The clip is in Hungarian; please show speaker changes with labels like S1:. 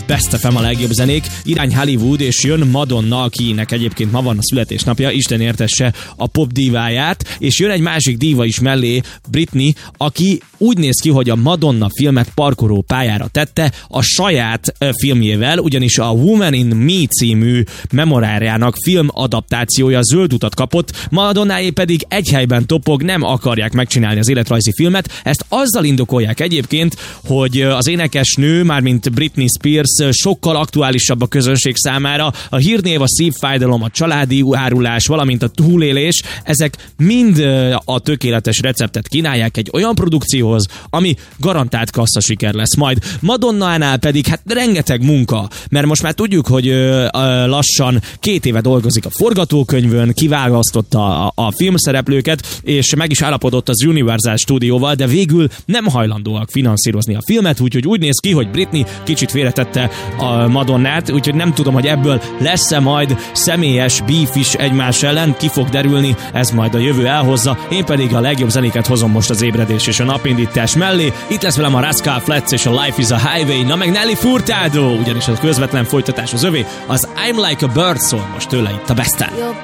S1: Best FM a legjobb zenék, irány Hollywood, és jön Madonna, akinek egyébként ma van a születésnapja, Isten értesse a pop díváját, és jön egy másik díva is mellé, Britney, aki úgy néz ki, hogy a Madonna filmet parkoló pályára tette a saját filmjével, ugyanis a Woman in Me című memoárjának filmadaptációja zöld utat kapott, Madonnáé pedig egy helyben topog, nem akarják megcsinálni az életrajzi filmet. Ezt azzal indokolják egyébként, hogy az énekesnő, mármint Britney Spears sokkal aktuálisabb a közönség számára. A hírnév, a szívfájdalom, a családi árulás, valamint a túlélés, ezek mind a tökéletes receptet kínálják egy olyan produkcióhoz, ami garantált kasszasiker lesz majd. Madonnánál pedig hát rengeteg munka, mert most már tudjuk, hogy lassan 2 éve dolgozik a forgatókönyvön, kiválasztotta a filmszereplőket, és meg is állapodott az Universal stúdióval, de végül nem hajlandóak finanszírozni a filmet, úgyhogy úgy néz ki, hogy Britney kicsit félretette a Madonnát, úgyhogy nem tudom, hogy ebből lesz-e majd személyes beef is egymás ellen, ki fog derülni, ez majd a jövő elhozza, én pedig a legjobb zenéket hozom most az ébredés és a napindítás mellé. Itt lesz velem a Rascal Flatts és a Life is a Highway, na meg Nelly Furtado, ugyanis a közvetlen folytatás az övé, az I'm Like a Bird szól most tőle itt a Besten.